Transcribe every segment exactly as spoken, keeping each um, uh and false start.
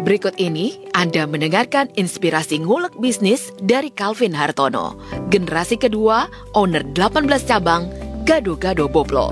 Berikut ini Anda mendengarkan inspirasi ngulek bisnis dari Calvin Hartono, generasi kedua, owner delapan belas cabang, Gado-Gado Boplo.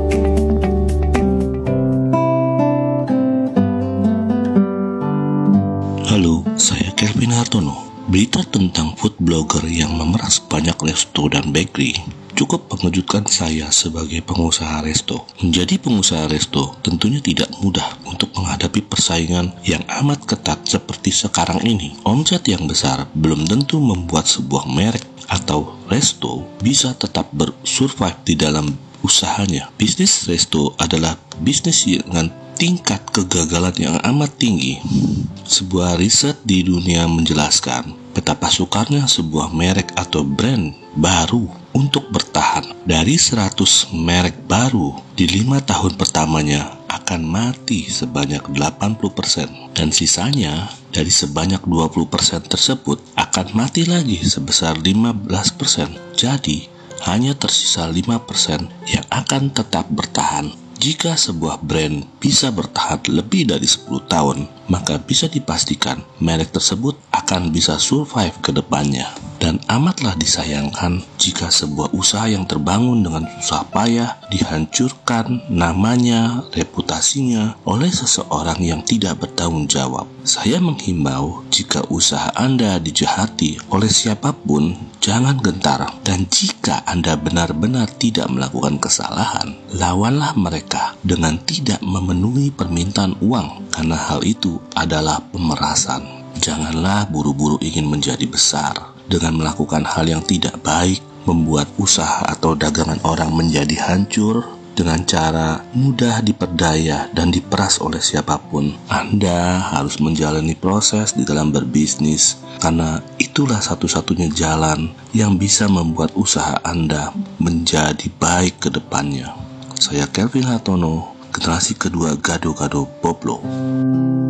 Halo, saya Calvin Hartono. Berita tentang food blogger yang memeras banyak resto dan bakery cukup mengejutkan saya sebagai pengusaha resto. Menjadi pengusaha resto tentunya tidak mudah untuk menghadapi persaingan yang amat ketat seperti sekarang ini. Omset yang besar belum tentu membuat sebuah merek atau resto bisa tetap bersurvive di dalam usahanya. Bisnis resto adalah bisnis dengan tingkat kegagalan yang amat tinggi. Sebuah riset di dunia menjelaskan betapa sukarnya sebuah merek atau brand baru untuk bertahan. Dari seratus merek baru di lima tahun pertamanya akan mati sebanyak delapan puluh persen, dan sisanya dari sebanyak dua puluh persen tersebut akan mati lagi sebesar lima belas persen. Jadi hanya tersisa lima persen yang akan tetap bertahan. Jika sebuah brand bisa bertahan lebih dari sepuluh tahun, maka bisa dipastikan merek tersebut akan bisa survive ke depannya. Dan amatlah disayangkan jika sebuah usaha yang terbangun dengan susah payah dihancurkan namanya, reputasinya oleh seseorang yang tidak bertanggung jawab. Saya menghimbau, jika usaha Anda dijahati oleh siapapun, jangan gentar. Dan jika Anda benar-benar tidak melakukan kesalahan, lawanlah mereka dengan tidak memenuhi permintaan uang, karena hal itu adalah pemerasan. Janganlah buru-buru ingin menjadi besar dengan melakukan hal yang tidak baik, membuat usaha atau dagangan orang menjadi hancur dengan cara mudah diperdaya dan diperas oleh siapapun. Anda harus menjalani proses di dalam berbisnis, karena itulah satu-satunya jalan yang bisa membuat usaha Anda menjadi baik ke depannya. Saya Calvin Hartono, generasi kedua Gado-Gado Boplo.